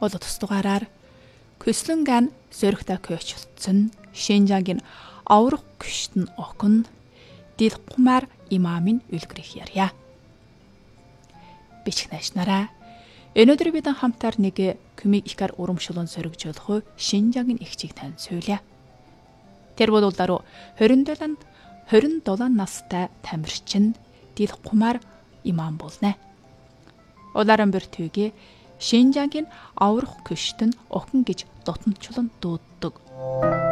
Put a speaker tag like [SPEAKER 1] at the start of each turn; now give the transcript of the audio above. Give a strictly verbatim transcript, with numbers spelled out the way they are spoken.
[SPEAKER 1] Ол тустугаараар Көслөнган сөрөгтэй көчлцөн Шинжаагийн аврах күштэн окон дил гумар имамын үлгэрэх ярья. Бичих найшнараа өнөөдөр бид хамтаар нэг күмиг ихэр урамшуулан сөрөгжүүлэх Шинжаагийн ихчийг тань сөйлье. Тэр бол улдаруу хорин долоон настай тамирчин дил гумар имам болнэ. Улаан бөртөгийн Шинжаагийн аврах күштэн окон гэж дотнчлон дууддаг.